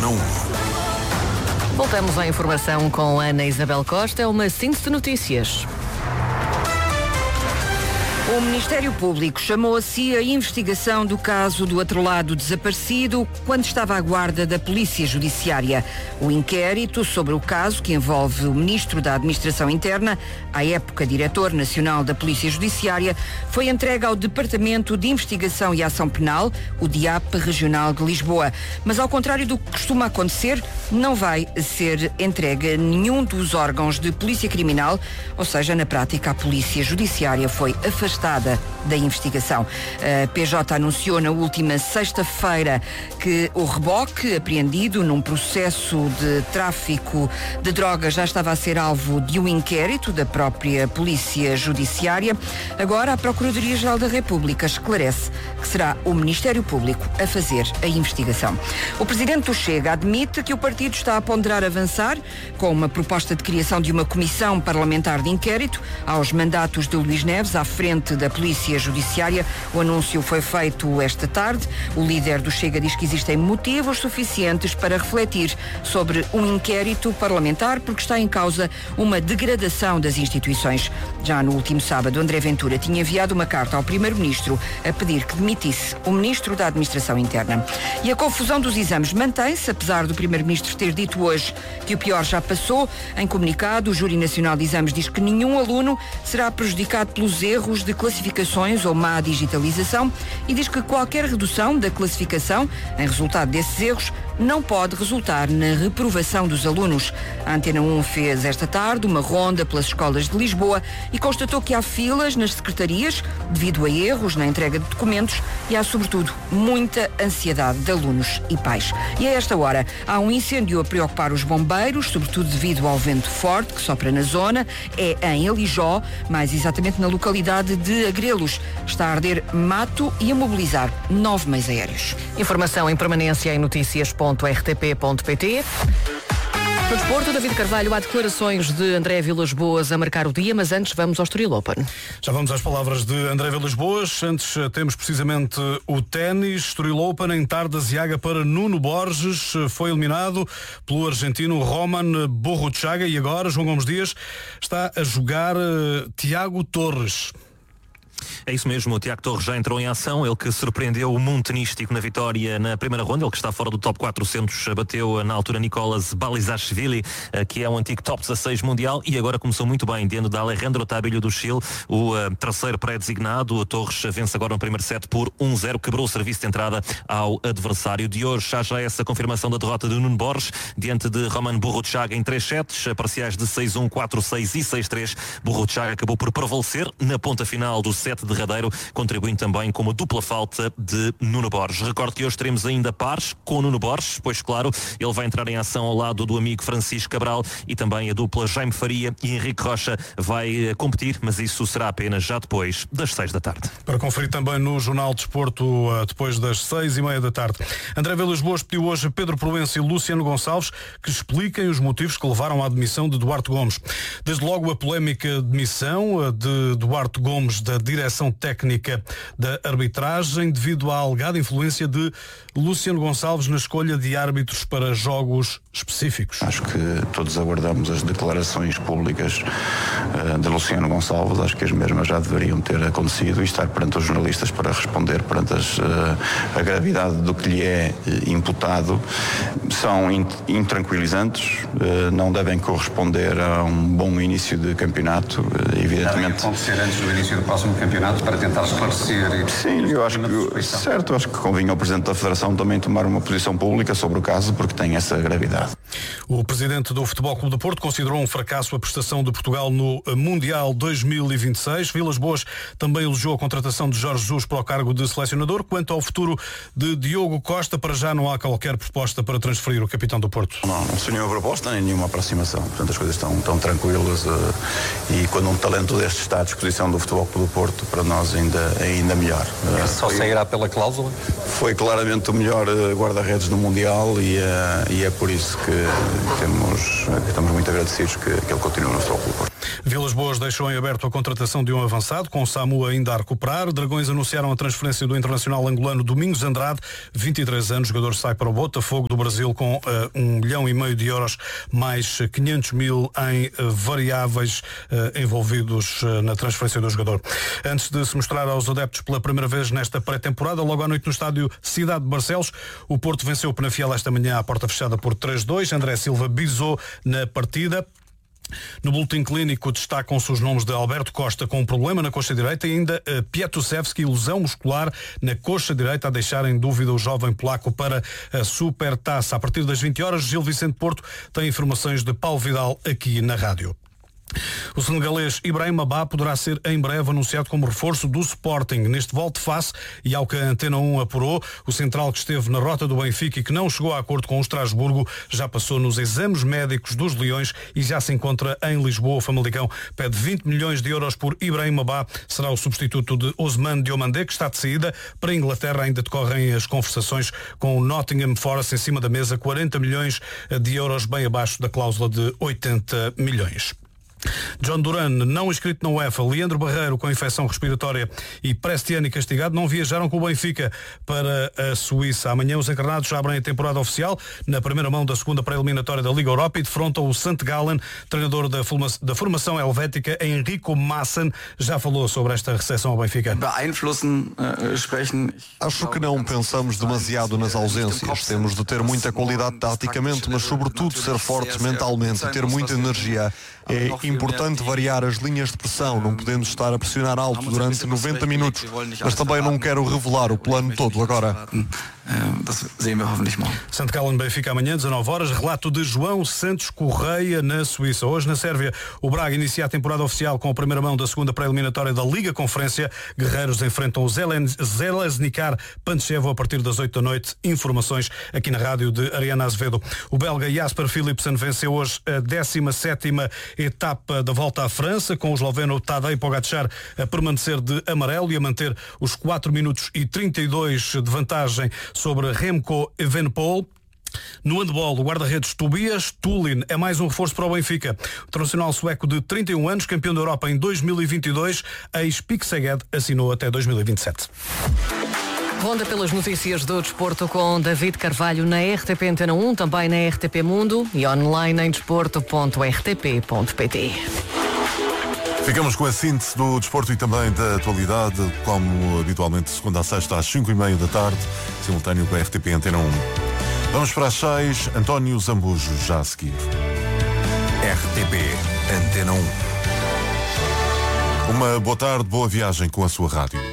Informação. Voltamos à informação com Ana Isabel Costa, uma síntese de notícias. O Ministério Público chamou a si a investigação do caso do atrelado desaparecido quando estava à guarda da Polícia Judiciária. O inquérito sobre o caso, que envolve o Ministro da Administração Interna, à época Diretor Nacional da Polícia Judiciária, foi entregue ao Departamento de Investigação e Ação Penal, o DIAP Regional de Lisboa. Mas, ao contrário do que costuma acontecer, não vai ser entregue a nenhum dos órgãos de polícia criminal, ou seja, na prática, a Polícia Judiciária foi afastada da investigação. A PJ anunciou na última sexta-feira que o reboque apreendido num processo de tráfico de drogas já estava a ser alvo de um inquérito da própria Polícia Judiciária. Agora, a Procuradoria-Geral da República esclarece que será o Ministério Público a fazer a investigação. O Presidente do Chega admite que o partido está a ponderar avançar com uma proposta de criação de uma comissão parlamentar de inquérito aos mandatos de Luís Neves à frente da Polícia Judiciária. O anúncio foi feito esta tarde. O líder do Chega diz que existem motivos suficientes para refletir sobre um inquérito parlamentar porque está em causa uma degradação das instituições. Já no último sábado, André Ventura tinha enviado uma carta ao Primeiro-Ministro a pedir que demitisse o Ministro da Administração Interna. E a confusão dos exames mantém-se, apesar do Primeiro-Ministro ter dito hoje que o pior já passou. Em comunicado, o Júri Nacional de Exames diz que nenhum aluno será prejudicado pelos erros de classificações ou má digitalização e diz que qualquer redução da classificação em resultado desses erros não pode resultar na reprovação dos alunos. A Antena 1 fez esta tarde uma ronda pelas escolas de Lisboa e constatou que há filas nas secretarias devido a erros na entrega de documentos e há, sobretudo, muita ansiedade de alunos e pais. E a esta hora há um incêndio a preocupar os bombeiros, sobretudo devido ao vento forte que sopra na zona. É em Alijó, mais exatamente na localidade de Agrelos. Está a arder mato e a mobilizar 9 meios aéreos. Informação em permanência em noticias.rtp.pt. No desporto, David Carvalho, há declarações de André Vilas-Boas a marcar o dia, mas antes vamos ao Estoril Open. Já vamos às palavras de André Vilas-Boas. Antes temos precisamente o ténis. Estoril Open em Tarda-Ziaga para Nuno Borges. Foi eliminado pelo argentino Roman Burruchaga e agora João Gomes Dias está a jogar Tiago Torres. É isso mesmo, o Tiago Torres já entrou em ação, ele que surpreendeu o mundo tenístico na vitória na primeira ronda, ele que está fora do top 400, bateu na altura Nicolas Balizashvili, que é um antigo top 16 mundial e agora começou muito bem, diante de Alejandro Tabilho do Chile, o terceiro pré-designado. O Torres vence agora no primeiro set por 1-0, quebrou o serviço de entrada ao adversário de hoje. Já essa confirmação da derrota de Nuno Borges, diante de Roman Burruchaga em 3 sets, parciais de 6-1, 4-6 e 6-3. Burruchaga acabou por prevalecer na ponta final do set derradeiro, contribuindo também com uma dupla falta de Nuno Borges. Recordo que hoje teremos ainda pares com Nuno Borges, pois claro, ele vai entrar em ação ao lado do amigo Francisco Cabral e também a dupla Jaime Faria e Henrique Rocha vai competir, mas isso será apenas já depois das 6 da tarde. Para conferir também no Jornal de Desporto depois das 6:30 da tarde. André Vilas-Boas pediu hoje a Pedro Proença e Luciano Gonçalves que expliquem os motivos que levaram à demissão de Duarte Gomes. Desde logo a polémica demissão de Duarte Gomes da direção técnica da arbitragem devido à alegada influência de Luciano Gonçalves na escolha de árbitros para jogos específicos. Acho que todos aguardamos as declarações públicas de Luciano Gonçalves. Acho que as mesmas já deveriam ter acontecido e estar perante os jornalistas para responder perante a gravidade do que lhe é imputado. São intranquilizantes, não devem corresponder a um bom início de campeonato, evidentemente. Devem acontecer antes do início do próximo campeonato para tentar esclarecer. Sim, eu acho que, certo, acho que convinha ao Presidente da Federação também tomar uma posição pública sobre o caso, porque tem essa gravidade. O Presidente do Futebol Clube do Porto considerou um fracasso a prestação de Portugal no Mundial 2026. Vilas-Boas também elogiou a contratação de Jorge Jesus para o cargo de selecionador. Quanto ao futuro de Diogo Costa, para já não há qualquer proposta para transferir o capitão do Porto. Não se nenhuma proposta nem nenhuma aproximação. Portanto, as coisas estão tranquilas e quando um talento deste está à disposição do Futebol Clube do Porto, para nós ainda melhor. Só sairá pela cláusula? Foi claramente o melhor guarda-redes do Mundial e é por isso que estamos muito agradecidos que ele continue no Futebol Clube do Porto. Vilas Boas deixou em aberto a contratação de um avançado, com o Samu ainda a recuperar. Dragões anunciaram a transferência do internacional angolano Domingos Andrade, 23 anos, jogador sai para o Botafogo do Brasil com 1,5 milhão de euros, mais 500 mil em variáveis envolvidos na transferência do jogador. Antes de se mostrar aos adeptos pela primeira vez nesta pré-temporada, logo à noite no estádio Cidade de Barcelos, o Porto venceu o Penafiel esta manhã à porta fechada por 3-2. André Silva bisou na partida. No boletim clínico destacam-se os nomes de Alberto Costa com um problema na coxa direita e ainda Piatusevski, lesão muscular na coxa direita, a deixar em dúvida o jovem polaco para a Supertaça. A partir das 20 horas, Gil Vicente Porto tem informações de Paulo Vidal aqui na rádio. O senegalês Ibrahim Mabá poderá ser em breve anunciado como reforço do Sporting. Neste volte-face, e ao que a Antena 1 apurou, o central que esteve na rota do Benfica e que não chegou a acordo com o Estrasburgo já passou nos exames médicos dos Leões e já se encontra em Lisboa. O Famalicão pede 20 milhões de euros por Ibrahim Mabá. Será o substituto de Ousmane Diomandé, que está de saída. Para a Inglaterra ainda decorrem as conversações com o Nottingham Forest. Em cima da mesa, 40 milhões de euros, bem abaixo da cláusula de 80 milhões. John Duran, não inscrito na UEFA, Leandro Barreiro com infecção respiratória e Prestiani castigado, não viajaram com o Benfica para a Suíça. Amanhã os encarnados abrem a temporada oficial na primeira mão da segunda pré-eliminatória da Liga Europa e defrontam o St. Gallen. Treinador da formação helvética, Enrico Maassen, já falou sobre esta recepção ao Benfica. Acho que não pensamos demasiado nas ausências. Temos de ter muita qualidade taticamente, mas sobretudo ser fortes mentalmente e ter muita energia. É importante variar as linhas de pressão, não podemos estar a pressionar alto durante 90 minutos, mas também não quero revelar o plano todo agora. St. Gallen Benfica amanhã, 19 horas. Relato de João Santos Correia na Suíça. Hoje na Sérvia, o Braga inicia a temporada oficial com a primeira mão da segunda pré-eliminatória da Liga Conferência. Guerreiros enfrentam o Željezničar Pančevo a partir das 8 da noite. Informações aqui na rádio de Ariana Azevedo. O belga Jasper Philipsen venceu hoje a 17ª etapa da Volta à França, com o esloveno Tadej Pogačar a permanecer de amarelo e a manter os 4 minutos e 32 de vantagem sobre Remco Evenepoel. No handball, o guarda-redes Tobias Tullin é mais um reforço para o Benfica. O internacional sueco de 31 anos, campeão da Europa em 2022, ex-Pique Szeged, assinou até 2027. Ronda pelas notícias do desporto com David Carvalho na RTP Antena 1, também na RTP Mundo e online em desporto.rtp.pt. Ficamos com a síntese do desporto e também da atualidade, como habitualmente, segunda a sexta às 5h30 da tarde, simultâneo com a RTP Antena 1. Vamos para as 6, António Zambujo, já a seguir. RTP Antena 1. Uma boa tarde, boa viagem com a sua rádio.